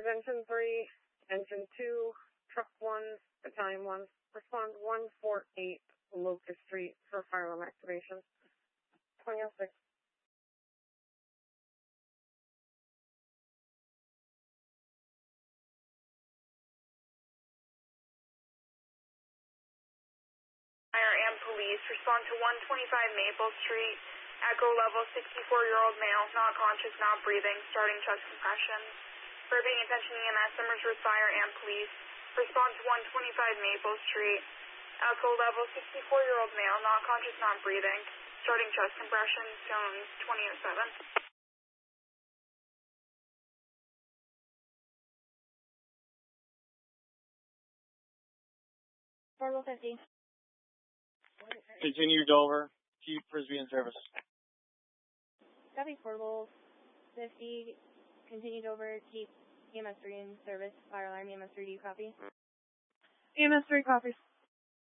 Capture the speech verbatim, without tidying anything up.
engine three, engine two, truck one, battalion one, respond one four eight Locust Street for fire alarm activation. twenty oh six. Fire and police, respond to one twenty-five Maple Street, echo level sixty-four-year-old male, not conscious, not breathing, starting chest compression. For paying attention E M S, Somersworth Fire and police, respond to one twenty-five Maple Street, echo level sixty-four-year-old male, not conscious, not breathing, starting chest compression, tones twenty oh seven. Portable fifty. Continue Dover. Keep Frisbee in service. Copy Portable fifty. Continue Dover. Keep E M S three in service. Fire alarm E M S three. Do you copy? E M S three copies.